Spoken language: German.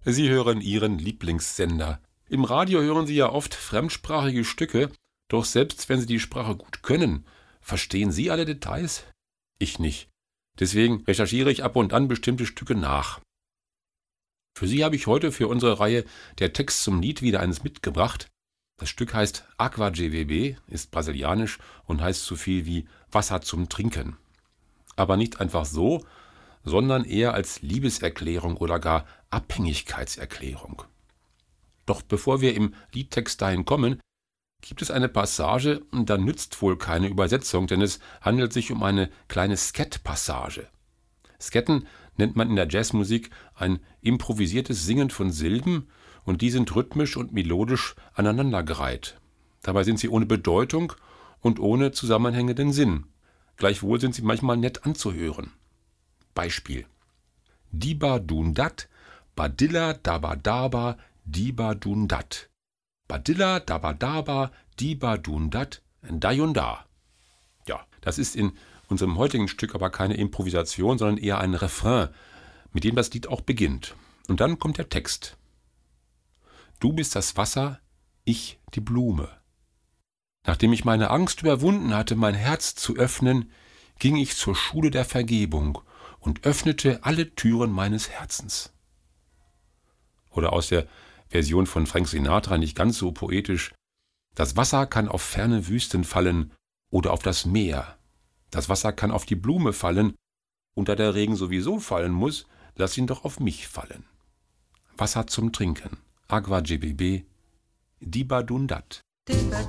Sie hören Ihren Lieblingssender. Im Radio hören Sie ja oft fremdsprachige Stücke, doch selbst wenn Sie die Sprache gut können, verstehen Sie alle Details? Ich nicht. Deswegen recherchiere ich ab und an bestimmte Stücke nach. Für Sie habe ich heute für unsere Reihe Der Text zum Lied wieder eines mitgebracht. Das Stück heißt Água de Beber, ist brasilianisch und heißt so viel wie Wasser zum Trinken. Aber nicht einfach so, sondern eher als Liebeserklärung oder gar Abhängigkeitserklärung. Doch bevor wir im Liedtext dahin kommen, gibt es eine Passage, da nützt wohl keine Übersetzung, denn es handelt sich um eine kleine Skat-Passage. Skatten nennt man in der Jazzmusik ein improvisiertes Singen von Silben und die sind rhythmisch und melodisch aneinandergereiht. Dabei sind sie ohne Bedeutung und ohne zusammenhängenden Sinn. Gleichwohl sind sie manchmal nett anzuhören. Beispiel: Diba dundat, badilla dabadaba, diba dundat. Badilla dabadaba, diba dundat, dai und da. Ja, das ist in unserem heutigen Stück aber keine Improvisation, sondern eher ein Refrain, mit dem das Lied auch beginnt. Und dann kommt der Text. Du bist das Wasser, ich die Blume. Nachdem ich meine Angst überwunden hatte, mein Herz zu öffnen, ging ich zur Schule der Vergebung und öffnete alle Türen meines Herzens. Oder aus der Version von Frank Sinatra, nicht ganz so poetisch: Das Wasser kann auf ferne Wüsten fallen oder auf das Meer. Das Wasser kann auf die Blume fallen, und da der Regen sowieso fallen muss, lass ihn doch auf mich fallen. Wasser zum Trinken, Água de Beber, Diba dundat.